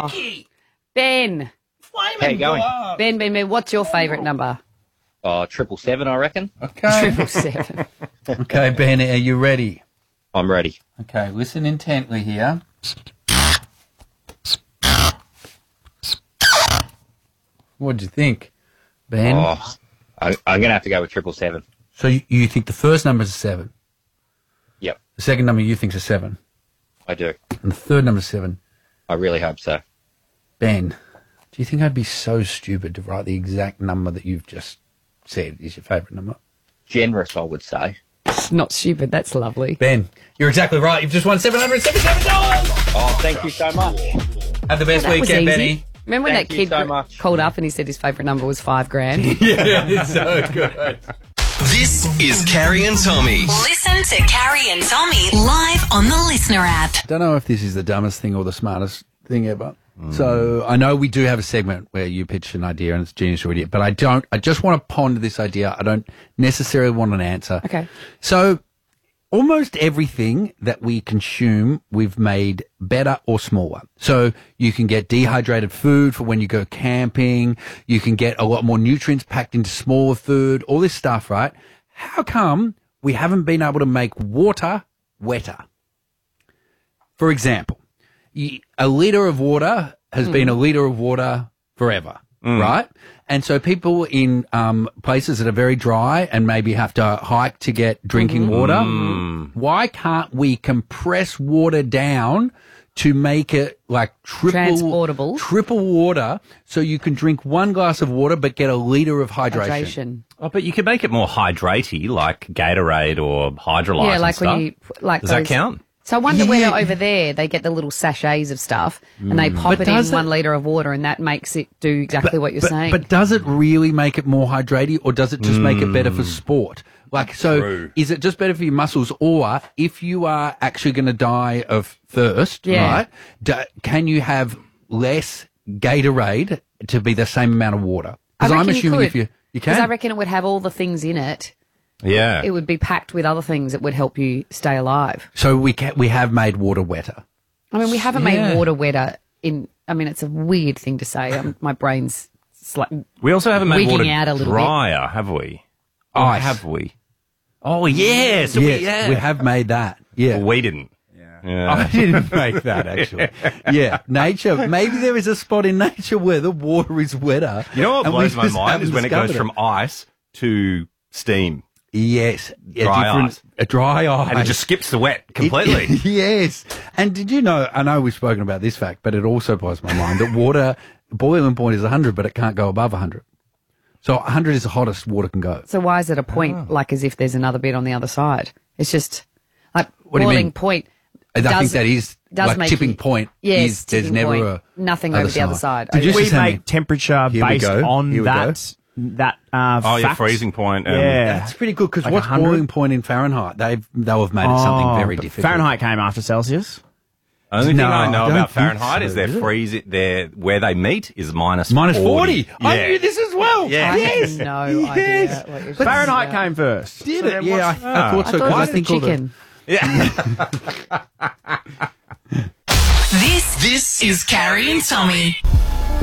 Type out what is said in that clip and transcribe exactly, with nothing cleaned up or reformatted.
Ricky. Ben. Flaming How you going? glove. Ben, Ben, Ben, what's your favourite number? Oh, triple seven, I reckon. Okay. Triple seven. Okay, Ben, are you ready? I'm ready. Okay, listen intently here. What'd you think, Ben? Oh, I, I'm going to have to go with triple seven. So you, you think the first number is a seven? Yep, The second number you think is a seven? I do. And the third number is seven? I really hope so. Ben, do you think I'd be so stupid to write the exact number that you've just said is your favourite number? Generous, I would say. Not stupid. That's lovely. Ben, you're exactly right. You've just won seven hundred seventy-seven dollars. Oh, thank you so much. Have the best That was weekend, easy. Benny. Remember when Thank that you kid so gr- much. called up and he said his favourite number was five grand? Yeah, it's so good. This is Carrie and Tommy. Listen to Carrie and Tommy live on the Listener app. Don't know if this is the dumbest thing or the smartest thing ever. So I know we do have a segment where you pitch an idea and it's genius or idiot, but I don't. I just want to ponder this idea. I don't necessarily want an answer. Okay. So almost everything that we consume, we've made better or smaller. So you can get dehydrated food for when you go camping. You can get a lot more nutrients packed into smaller food, all this stuff, right? How come we haven't been able to make water wetter? For example, y- a litre of water has been a litre of water forever, right? And so people in um, places that are very dry and maybe have to hike to get drinking water, why can't we compress water down to make it like triple Transportable. triple water, so you can drink one glass of water but get a litre of hydration? Hydration. Oh, but you could make it more hydratey, like Gatorade or Hydrolyte. Yeah, and like stuff. when you like. Does those, that count? So I wonder Yeah. whether over there they get the little sachets of stuff and they pop But it in does it- one litre of water and that makes it do exactly what you're but, saying. But does it really make it more hydrated, or does it just make it better for sport? Like, so True. is it just better for your muscles, or if you are actually going to die of thirst, Yeah. right, do, can you have less Gatorade to be the same amount of water? I Because I'm reckon you assuming could, if you, you Because can. I reckon it would have all the things in it. Yeah. It would be packed with other things that would help you stay alive. So we can, we have made water wetter. I mean, we haven't Yeah. made water wetter in. I mean, it's a weird thing to say. Um, my brain's sli- We also haven't made wigging water out a little bit. drier, have we? Or Ice. have we? Oh, yeah. So yes, we, yeah. we have made that. Yeah. Well, we didn't. Yeah. I didn't make that, actually. Yeah, nature. Maybe there is a spot in nature where the water is wetter. You know what and we blows my just mind haven't is when it goes discovered from ice to steam. Yes. a Dry different- ice. A dry ice. And it just skips the wet completely. It- yes. And did you know, I know we've spoken about this fact, but it also blows my mind that water, boiling point is one hundred, but it can't go above one hundred. So one hundred is the hottest water can go. So why is it a point like as if there's another bit on the other side? It's just like What do you boiling mean? point. I does- think that is, does like, make tipping you- point Yes, is there's tipping never point. a Nothing other over the other side. Did you Okay. We just tell me- make temperature Here we based go. on Here we go. that that uh, Oh, your fact. freezing point. And Yeah. That's pretty good, because Like what's one hundred? boiling point in Fahrenheit? They've, they'll have made it something Oh, very but difficult. Fahrenheit came after Celsius. Only thing No, I I know don't about think Fahrenheit so, is their is it? freeze, their where they meet is minus Minus forty. Yeah. I knew this as well. Yeah. I Yes. have no Yes. idea what you're talking Fahrenheit about. came first. Did So it? then Yeah, I, what's- I thought I so. thought 'cause it was the think all chicken. This, this is Carrie and Tommy.